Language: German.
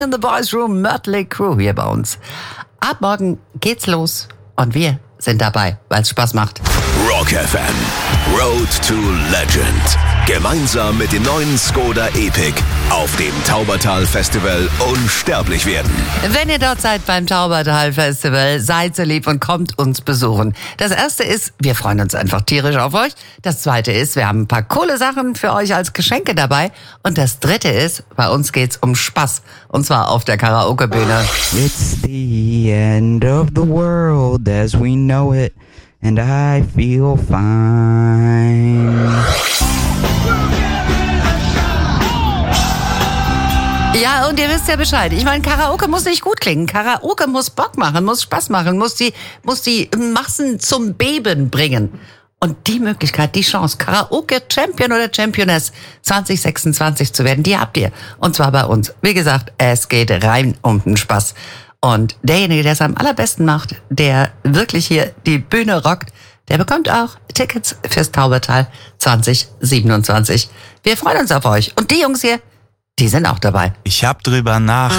In the Boys Room, Mötley Crüe hier bei uns. Ab morgen geht's los und wir sind dabei, weil es Spaß macht. Rock FM, Road to Legend. Gemeinsam mit dem neuen Skoda Epic auf dem Taubertal Festival unsterblich werden. Wenn ihr dort seid beim Taubertal Festival, seid so lieb und kommt uns besuchen. Das erste ist, wir freuen uns einfach tierisch auf euch. Das zweite ist, wir haben ein paar coole Sachen für euch als Geschenke dabei. Und das dritte ist, bei uns geht's um Spaß. Und zwar auf der Karaoke-Bühne. It's the end of the world as we know it, and I feel fine. Ja, und ihr wisst ja Bescheid. Ich meine, Karaoke muss nicht gut klingen. Karaoke muss Bock machen, muss Spaß machen, muss die Massen zum Beben bringen. Und die Möglichkeit, die Chance, Karaoke-Champion oder Championess 2026 zu werden, die habt ihr. Und zwar bei uns. Wie gesagt, es geht rein um den Spaß. Und derjenige, der es am allerbesten macht, der wirklich hier die Bühne rockt, der bekommt auch Tickets fürs Taubertal 2027. Wir freuen uns auf euch. Und die Jungs hier, die sind auch dabei. Ich hab drüber nach.